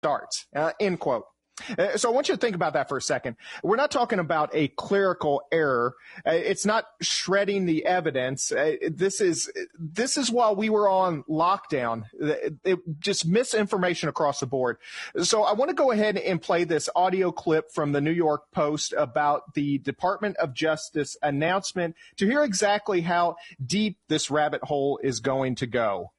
starts, end quote. So I want you to think about that for a second. We're not talking about a clerical error. It's not shredding the evidence. This is while we were on lockdown. It just misinformation across the board. So I want to go ahead and play this audio clip from the New York Post about the Department of Justice announcement to hear exactly how deep this rabbit hole is going to go.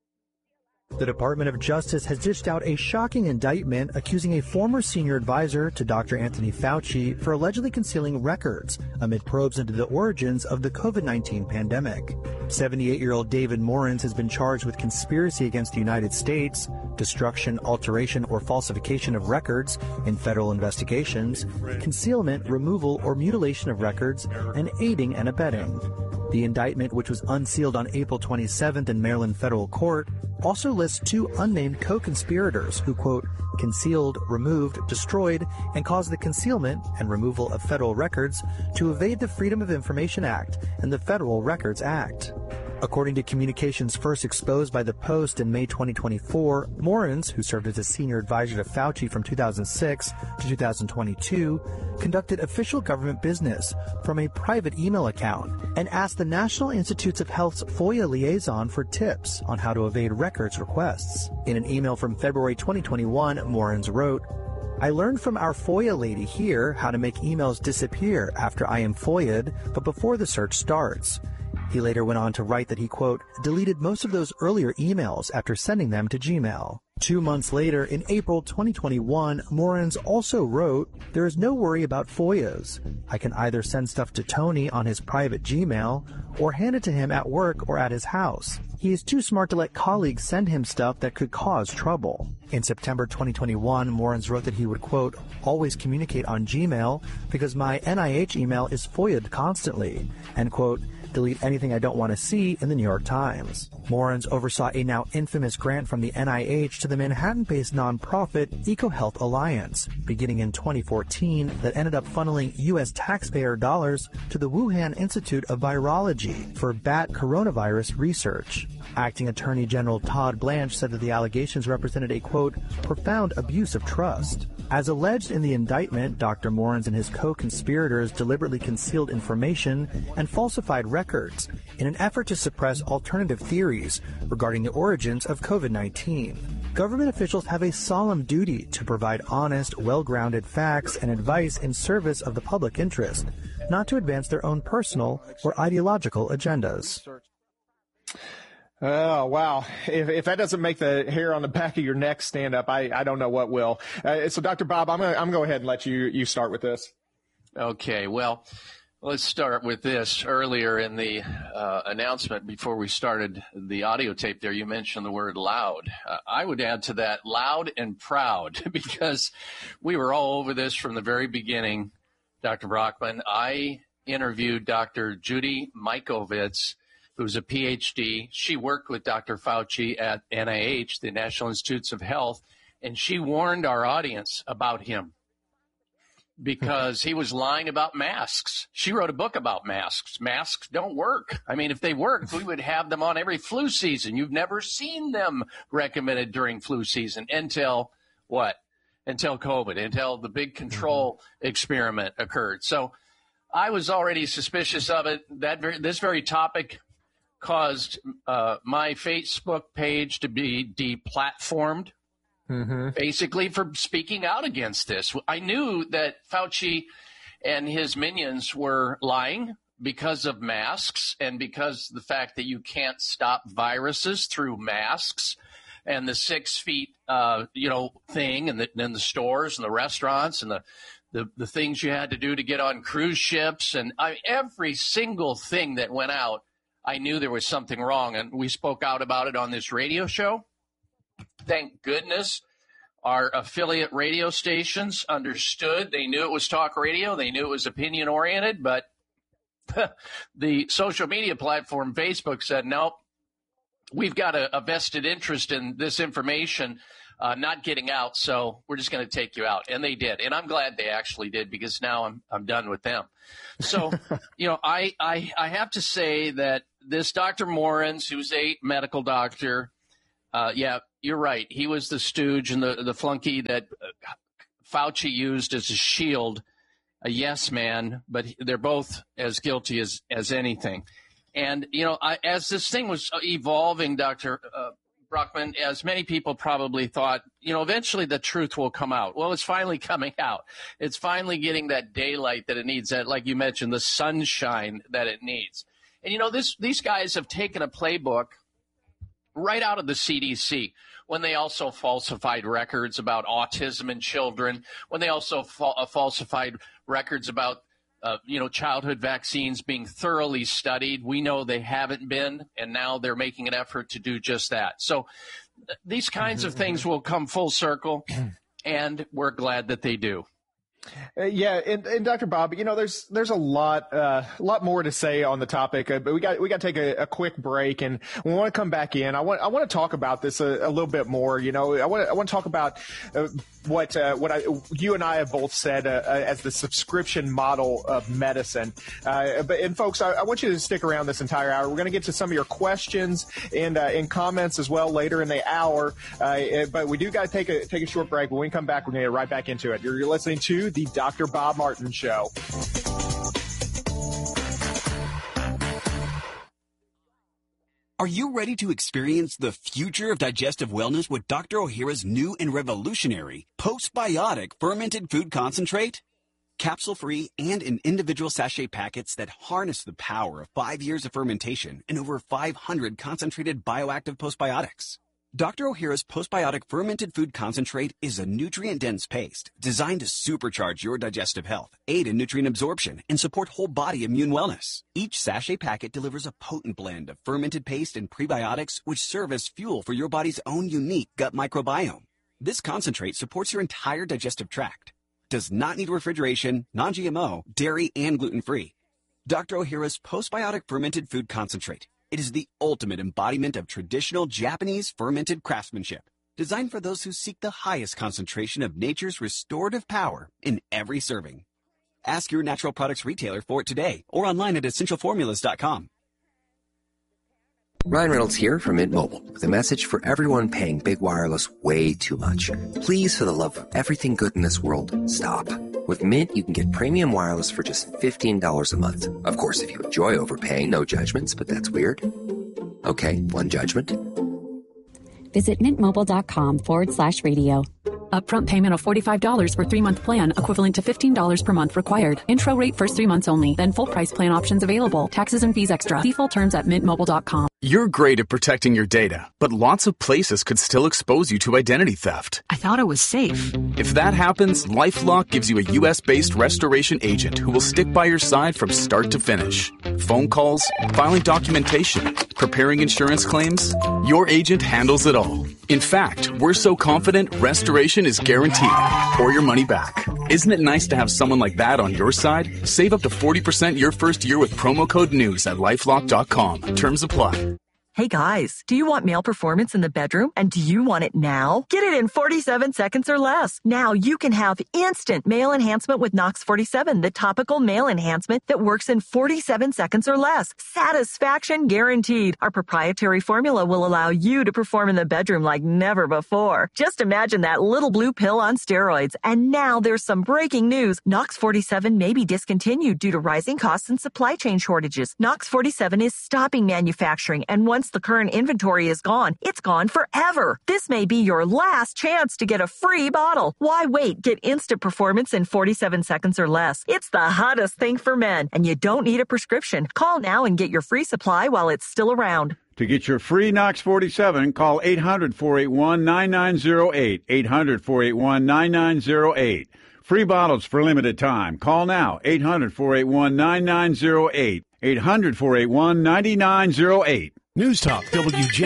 The Department of Justice has dished out a shocking indictment accusing a former senior advisor to Dr. Anthony Fauci for allegedly concealing records amid probes into the origins of the COVID-19 pandemic. 78-year-old David Morens has been charged with conspiracy against the United States, destruction, alteration, or falsification of records in federal investigations, concealment, removal, or mutilation of records, and aiding and abetting. The indictment, which was unsealed on April 27th in Maryland federal court, also lists two unnamed co-conspirators who, quote, concealed, removed, destroyed, and caused the concealment and removal of federal records to evade the Freedom of Information Act and the Federal Records Act. According to communications first exposed by the Post in May 2024, Morens, who served as a senior advisor to Fauci from 2006 to 2022, conducted official government business from a private email account and asked the National Institutes of Health's FOIA liaison for tips on how to evade records requests. In an email from February 2021, Morens wrote, I learned from our FOIA lady here how to make emails disappear after I am FOIA'd, but before the search starts. He later went on to write that he, quote, deleted most of those earlier emails after sending them to Gmail. 2 months later, in April 2021, Morens also wrote, there is no worry about FOIAs. I can either send stuff to Tony on his private Gmail or hand it to him at work or at his house. He is too smart to let colleagues send him stuff that could cause trouble. In September 2021, Morens wrote that he would, quote, always communicate on Gmail because my NIH email is FOIA'd constantly, and, quote, delete anything I don't want to see in the New York Times. Morens oversaw a now infamous grant from the NIH to the Manhattan-based nonprofit EcoHealth Alliance, beginning in 2014, that ended up funneling U.S. taxpayer dollars to the Wuhan Institute of Virology for bat coronavirus research. Acting Attorney General Todd Blanche said that the allegations represented a, quote, profound abuse of trust. As alleged in the indictment, Dr. Morens and his co-conspirators deliberately concealed information and falsified records in an effort to suppress alternative theories regarding the origins of COVID-19. Government officials have a solemn duty to provide honest, well-grounded facts and advice in service of the public interest, not to advance their own personal or ideological agendas. Oh, wow. If that doesn't make the hair on the back of your neck stand up, I don't know what will. So Dr. Bob, I'm going to go ahead and let you start with this. Okay. Well, let's start with this. Earlier in the announcement, before we started the audio tape there, you mentioned the word loud. I would add to that loud and proud because we were all over this from the very beginning, Dr. Brockman. I interviewed Dr. Judy Mikovits, who's a PhD. She worked with Dr. Fauci at NIH, the National Institutes of Health, and she warned our audience about him because he was lying about masks. She wrote a book about masks. Masks don't work. I mean, if they worked, we would have them on every flu season. You've never seen them recommended during flu season until what? Until COVID, until the big control experiment occurred. So I was already suspicious of it. This very topic caused my Facebook page to be deplatformed, basically for speaking out against this. I knew that Fauci and his minions were lying because of masks and because the fact that you can't stop viruses through masks and the 6 feet, thing, and then the stores and the restaurants and the things you had to do to get on cruise ships and every single thing that went out. I knew there was something wrong, and we spoke out about it on this radio show. Thank goodness our affiliate radio stations understood. They knew it was talk radio. They knew it was opinion-oriented, but the social media platform, Facebook, said, nope, we've got a vested interest in this information not getting out, so we're just going to take you out. And they did. And I'm glad they actually did because now I'm done with them. So, I have to say that this Dr. Morens, who's a medical doctor, Yeah, you're right. He was the stooge and the flunky that Fauci used as a shield, a yes man, but they're both as guilty as anything. And, as this thing was evolving, Dr. Brockman, as many people probably thought, eventually the truth will come out. Well, it's finally coming out. It's finally getting that daylight that it needs, that, like you mentioned, the sunshine that it needs. And, these guys have taken a playbook right out of the CDC when they also falsified records about autism in children, when they also falsified records about childhood vaccines being thoroughly studied. We know they haven't been, and now they're making an effort to do just that. So these kinds of things will come full circle, and we're glad that they do. And Dr. Bob, there's a lot more to say on the topic, but we got to take a quick break, and we want to come back in. I want to talk about this a little bit more. I want to talk about what you and I have both said as the subscription model of medicine. But folks, I want you to stick around this entire hour. We're going to get to some of your questions and comments as well later in the hour. But we do got to take a short break. When we come back, we're going to get right back into it. You're listening to the Dr. Bob Martin Show. Are you ready to experience the future of digestive wellness with Dr. Ohhira's new and revolutionary postbiotic fermented food concentrate? Capsule-free and in individual sachet packets that harness the power of 5 years of fermentation and over 500 concentrated bioactive postbiotics. Dr. Ohhira's postbiotic fermented food concentrate is a nutrient-dense paste designed to supercharge your digestive health, aid in nutrient absorption, and support whole body immune wellness. Each sachet packet delivers a potent blend of fermented paste and prebiotics which serve as fuel for your body's own unique gut microbiome. This concentrate supports your entire digestive tract, does not need refrigeration, non-GMO, dairy, and gluten-free. Dr. Ohhira's postbiotic fermented food concentrate. It is the ultimate embodiment of traditional Japanese fermented craftsmanship, designed for those who seek the highest concentration of nature's restorative power in every serving. Ask your natural products retailer for it today or online at essentialformulas.com. Ryan Reynolds here from Mint Mobile with a message for everyone paying big wireless way too much. Please, for the love of everything good in this world, stop. With Mint, you can get premium wireless for just $15 a month. Of course, if you enjoy overpaying, no judgments, but that's weird. Okay, one judgment. Visit mintmobile.com/radio. Upfront payment of $45 for 3-month plan, equivalent to $15 per month required. Intro rate first 3 months only, then full price plan options available. Taxes and fees extra. See full terms at mintmobile.com. You're great at protecting your data, but lots of places could still expose you to identity theft. I thought it was safe. If that happens, LifeLock gives you a U.S.-based restoration agent who will stick by your side from start to finish. Phone calls, filing documentation, preparing insurance claims, your agent handles it all. In fact, we're so confident restoration is guaranteed or your money back. Isn't it nice to have someone like that on your side? Save up to 40% your first year with promo code NEWS at LifeLock.com. Terms apply. Hey guys, do you want male performance in the bedroom? And do you want it now? Get it in 47 seconds or less. Now you can have instant male enhancement with Nox 47, the topical male enhancement that works in 47 seconds or less. Satisfaction guaranteed. Our proprietary formula will allow you to perform in the bedroom like never before. Just imagine that little blue pill on steroids. And now there's some breaking news. Nox 47 may be discontinued due to rising costs and supply chain shortages. Nox 47 is stopping manufacturing, and once the current inventory is gone, it's gone forever. This may be your last chance to get a free bottle. Why wait? Get instant performance in 47 seconds or less. It's the hottest thing for men, and you don't need a prescription. Call now and get your free supply while it's still around. To get your free Nox 47, call 800-481-9908. 800-481-9908. Free bottles for limited time. Call now, 800-481-9908. 800-481-9908. News Talk WJ.